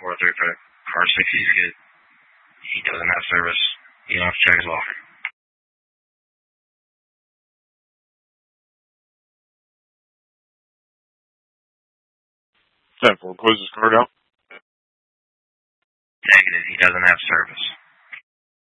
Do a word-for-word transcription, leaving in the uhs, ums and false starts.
four three five. Car sixty is good. He doesn't have service. You don't have to check his locker. ten four, close his car down. Negative. He doesn't have service.